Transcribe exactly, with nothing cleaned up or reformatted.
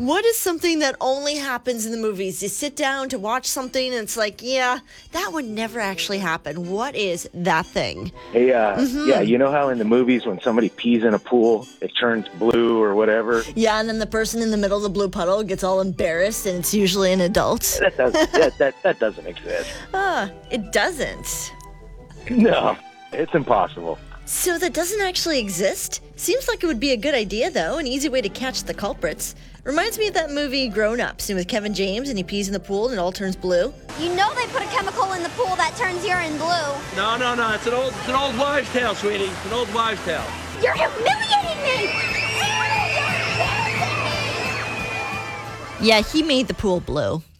What is something that only happens in the movies? You sit down to watch something and it's like, yeah, that would never actually happen. What is that thing? Hey, uh, mm-hmm. yeah, you know how in the movies when somebody pees in a pool, it turns blue or whatever? Yeah, and then the person in the middle of the blue puddle gets all embarrassed, and it's usually an adult. That doesn't, that, that, that doesn't exist. Ah, it doesn't. No, it's impossible. So that doesn't actually exist? Seems like it would be a good idea, though, an easy way to catch the culprits. Reminds me of that movie Grown Ups, with Kevin James, and he pees in the pool and it all turns blue. You know they put a chemical in the pool that turns urine blue. No, no, no, it's an old, it's an old wives' tale, sweetie. It's an old wives' tale. You're humiliating me! Yeah, he made the pool blue.